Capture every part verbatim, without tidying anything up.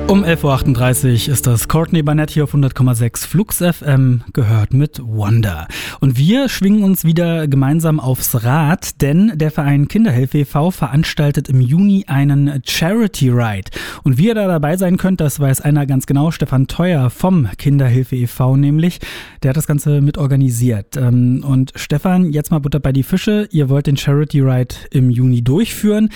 Um elf Uhr achtunddreißig ist das Courtney Barnett hier auf hundert Komma sechs Flux F M, gehört mit Wonder. Und wir schwingen uns wieder gemeinsam aufs Rad, denn der Verein Kinderhilfe e V veranstaltet im Juni einen Charity Ride. Und wie ihr da dabei sein könnt, das weiß einer ganz genau, Stefan Theuer vom Kinderhilfe e V nämlich. Der hat das Ganze mit organisiert. Und Stefan, jetzt mal Butter bei die Fische. Ihr wollt den Charity Ride im Juni durchführen.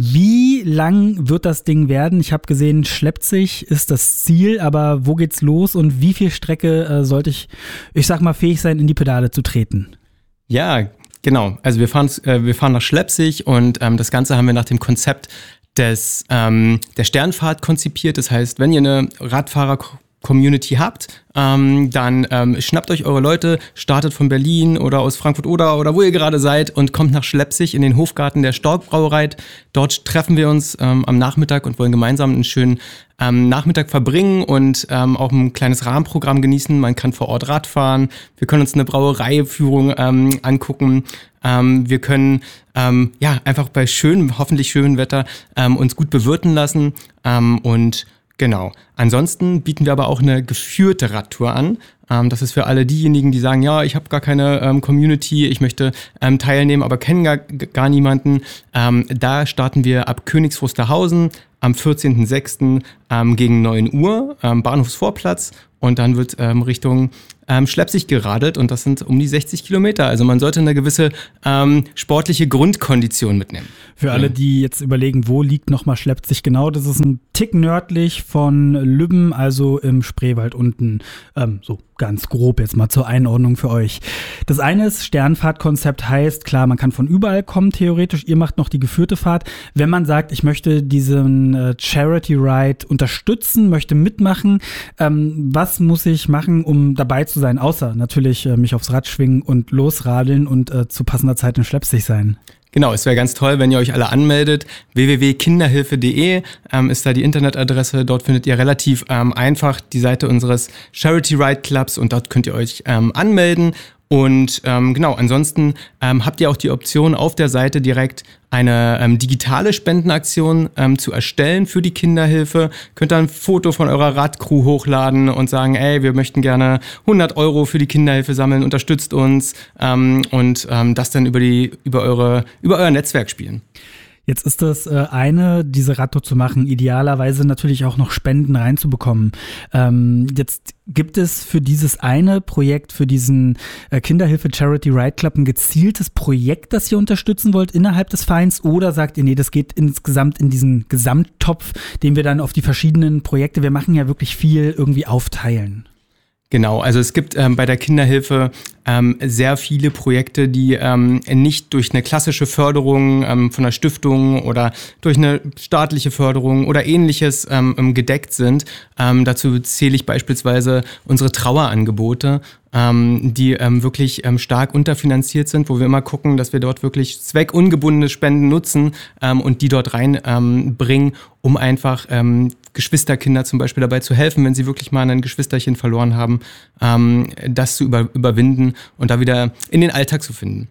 Wie lang wird das Ding werden? Ich habe gesehen, schleppt sich ist das Ziel, aber wo geht's los und wie viel Strecke äh, sollte ich, ich sag mal, fähig sein, in die Pedale zu treten? Ja, genau. Also wir fahren, äh, wir fahren nach Schleppzig und ähm, das Ganze haben wir nach dem Konzept des, ähm, der Sternfahrt konzipiert. Das heißt, wenn ihr eine Radfahrer-Community habt, ähm, dann ähm, schnappt euch eure Leute, startet von Berlin oder aus Frankfurt oder oder wo ihr gerade seid und kommt nach Schleppzig in den Hofgarten der Stork Brauerei. Dort treffen wir uns ähm, am Nachmittag und wollen gemeinsam einen schönen ähm, Nachmittag verbringen und ähm, auch ein kleines Rahmenprogramm genießen. Man kann vor Ort Rad fahren, wir können uns eine Brauereiführung ähm, angucken. Ähm, wir können ähm, ja einfach bei schönem, hoffentlich schönem Wetter ähm, uns gut bewirten lassen ähm, und genau. Ansonsten bieten wir aber auch eine geführte Radtour an. Ähm, das ist für alle diejenigen, die sagen, ja, ich habe gar keine ähm, Community, ich möchte ähm, teilnehmen, aber kenne gar, gar niemanden. Ähm, da starten wir ab Königs Wusterhausen am vierzehnten sechsten Ähm, gegen neun Uhr, ähm, Bahnhofsvorplatz. Und dann wird ähm, Richtung ähm, Schleppzig geradelt und das sind um die sechzig Kilometer. Also man sollte eine gewisse ähm, sportliche Grundkondition mitnehmen. Für alle, die jetzt überlegen, wo liegt nochmal Schleppzig genau, das ist ein Tick nördlich von Lübben, also im Spreewald unten. Ähm, so ganz grob jetzt mal zur Einordnung für euch. Das eine ist, Sternfahrtkonzept heißt, klar, man kann von überall kommen theoretisch. Ihr macht noch die geführte Fahrt. Wenn man sagt, ich möchte diesen äh, Charity Ride unterstützen, möchte mitmachen, ähm, was muss ich machen, um dabei zu sein, außer natürlich äh, mich aufs Rad schwingen und losradeln und äh, zu passender Zeit in Schleppzig sein? Genau, es wäre ganz toll, wenn ihr euch alle anmeldet. w w w punkt kinderhilfe punkt d e ähm, ist da die Internetadresse. Dort findet ihr relativ ähm, einfach die Seite unseres Charity Ride Clubs und dort könnt ihr euch ähm, anmelden. Und ähm, genau, ansonsten ähm, habt ihr auch die Option, auf der Seite direkt eine ähm, digitale Spendenaktion ähm, zu erstellen für die Kinderhilfe. Könnt ihr ein Foto von eurer Radcrew hochladen und sagen, ey, wir möchten gerne hundert Euro für die Kinderhilfe sammeln, unterstützt uns ähm, und ähm, das dann über die über eure über euer Netzwerk spielen. Jetzt ist das äh, eine, diese Radtour zu machen, idealerweise natürlich auch noch Spenden reinzubekommen. Ähm, jetzt gibt es für dieses eine Projekt, für diesen äh, Kinderhilfe Charity Ride Club ein gezieltes Projekt, das ihr unterstützen wollt innerhalb des Vereins, oder sagt ihr, nee, das geht insgesamt in diesen Gesamttopf, den wir dann auf die verschiedenen Projekte, wir machen ja wirklich viel, irgendwie aufteilen? Genau, also es gibt ähm, bei der Kinderhilfe ähm, sehr viele Projekte, die ähm, nicht durch eine klassische Förderung ähm, von einer Stiftung oder durch eine staatliche Förderung oder ähnliches ähm, gedeckt sind. Ähm, dazu zähle ich beispielsweise unsere Trauerangebote, ähm, die ähm, wirklich ähm, stark unterfinanziert sind, wo wir immer gucken, dass wir dort wirklich zweckungebundene Spenden nutzen ähm, und die dort reinbringen, ähm, um einfach ähm, Geschwisterkinder zum Beispiel dabei zu helfen, wenn sie wirklich mal ein Geschwisterchen verloren haben, ähm, das zu über, überwinden und da wieder in den Alltag zu finden.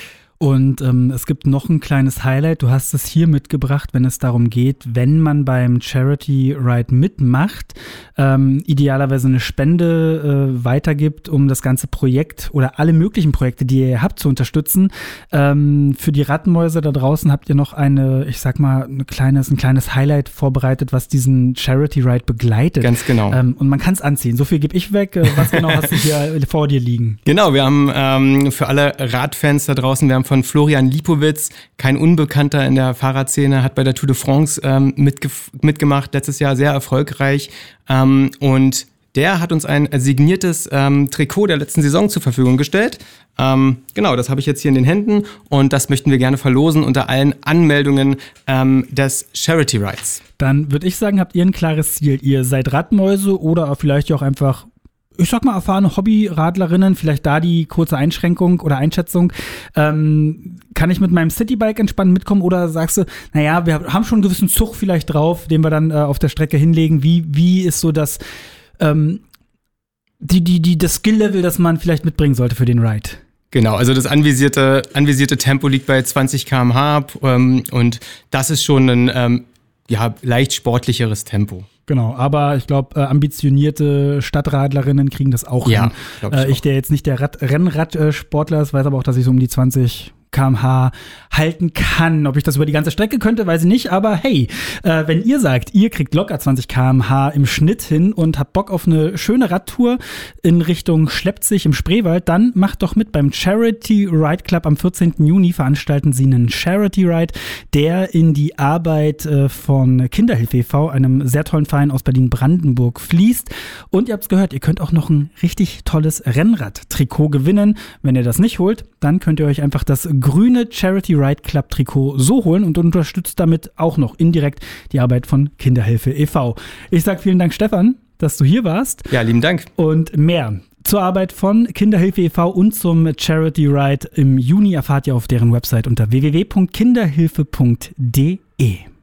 Und ähm, es gibt noch ein kleines Highlight, du hast es hier mitgebracht, wenn es darum geht, wenn man beim Charity Ride mitmacht, ähm, idealerweise eine Spende äh, weitergibt, um das ganze Projekt oder alle möglichen Projekte, die ihr habt, zu unterstützen. Ähm, für die Rattenmäuse da draußen habt ihr noch eine, ich sag mal, ein kleines, ein kleines Highlight vorbereitet, was diesen Charity Ride begleitet. Ganz genau. Ähm, und man kann es anziehen. So viel gebe ich weg. Äh, was genau hast du hier vor dir liegen? Genau, wir haben ähm, für alle Radfans da draußen, wir haben von Florian Lipowitz, kein Unbekannter in der Fahrradszene, hat bei der Tour de France ähm, mitge- mitgemacht, letztes Jahr sehr erfolgreich. Ähm, und der hat uns ein signiertes ähm, Trikot der letzten Saison zur Verfügung gestellt. Ähm, genau, das habe ich jetzt hier in den Händen und das möchten wir gerne verlosen unter allen Anmeldungen ähm, des Charity Rides. Dann würde ich sagen, habt ihr ein klares Ziel. Ihr seid Radmäuse oder vielleicht auch einfach, ich sag mal, erfahrene Hobbyradlerinnen, vielleicht da die kurze Einschränkung oder Einschätzung. Ähm, kann ich mit meinem Citybike entspannt mitkommen oder sagst du, naja, wir haben schon einen gewissen Zug vielleicht drauf, den wir dann äh, auf der Strecke hinlegen. Wie, wie ist so das, ähm, die, die, die, das Skill-Level, das man vielleicht mitbringen sollte für den Ride? Genau, also das anvisierte, anvisierte Tempo liegt bei zwanzig Kilometer pro Stunde ähm, und das ist schon ein ähm, ja, leicht sportlicheres Tempo. Genau, aber ich glaube, äh, ambitionierte Stadtradlerinnen kriegen das auch ja, hin. Ich, äh, ich, der jetzt nicht der Rad- Rennradsportler ist, weiß aber auch, dass ich so um die zwanzig Kilometer pro Stunde halten kann. Ob ich das über die ganze Strecke könnte, weiß ich nicht. Aber hey, äh, wenn ihr sagt, ihr kriegt locker zwanzig Kilometer pro Stunde im Schnitt hin und habt Bock auf eine schöne Radtour in Richtung Schleppzig im Spreewald, dann macht doch mit beim Charity Ride Club. Am vierzehnten Juni veranstalten sie einen Charity Ride, der in die Arbeit äh, von Kinderhilfe e V, einem sehr tollen Verein aus Berlin-Brandenburg, fließt. Und ihr habt es gehört, ihr könnt auch noch ein richtig tolles Rennrad-Trikot gewinnen. Wenn ihr das nicht holt, dann könnt ihr euch einfach das grüne Charity Ride Club Trikot so holen und unterstützt damit auch noch indirekt die Arbeit von Kinderhilfe e V. Ich sage vielen Dank, Stefan, dass du hier warst. Ja, lieben Dank. Und mehr zur Arbeit von Kinderhilfe e V und zum Charity Ride im Juni erfahrt ihr auf deren Website unter w w w punkt kinderhilfe punkt d e.